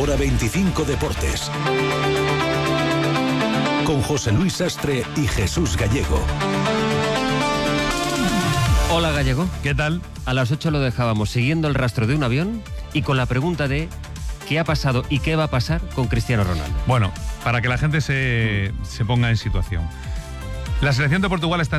Hora 25 Deportes. Con José Luis Sastre y Jesús Gallego. Hola Gallego. ¿Qué tal? A las 8 lo dejábamos siguiendo el rastro de un avión y con la pregunta de ¿qué ha pasado y qué va a pasar con Cristiano Ronaldo? Bueno, para que la gente se ponga en situación. La selección de Portugal está